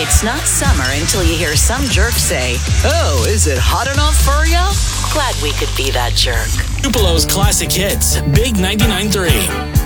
It's not summer until you hear some jerk say, "Oh, is it hot enough for ya?" Glad we could be that jerk. Tupelo's classic hits, Big 99.3.